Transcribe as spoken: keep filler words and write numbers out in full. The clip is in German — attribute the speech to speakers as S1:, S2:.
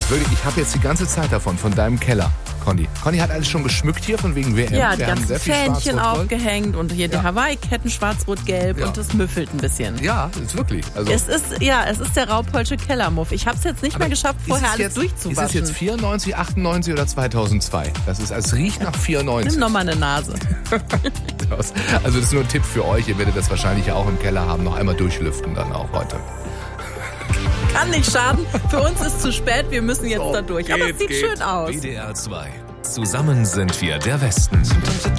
S1: Wirklich, ich habe jetzt die ganze Zeit davon, von deinem Keller, Conny. Conny hat alles schon geschmückt hier von wegen W M.
S2: Ja, die
S1: Wir haben
S2: ganzen
S1: sehr viel
S2: Fähnchen
S1: Schwarz-Rot-Gold.
S2: aufgehängt und hier die
S1: Ja.
S2: Hawaii-Ketten schwarz-rot-gelb
S1: Ja.
S2: und das müffelt ein bisschen.
S1: Ja, ist wirklich. Also,
S2: Es ist, ja, es ist der Raupolsche Kellermuff. Ich habe es jetzt nicht mehr geschafft, vorher
S1: ist es
S2: alles
S1: jetzt,
S2: durchzuwaschen.
S1: Ist es jetzt vierundneunzig, achtundneunzig oder zweitausendzwei? Das ist, es riecht nach vierundneunzig.
S2: Nimm nochmal eine Nase.
S1: Also das ist nur ein Tipp für euch. Ihr werdet das wahrscheinlich ja auch im Keller haben. Noch einmal durchlüften dann auch heute.
S2: Kann nicht schaden. Für uns ist zu spät. Wir müssen jetzt
S1: So,
S2: da durch. Aber es
S1: geht,
S2: sieht
S1: geht.
S2: schön aus.
S3: W D R zwei. Zusammen sind wir der Westen.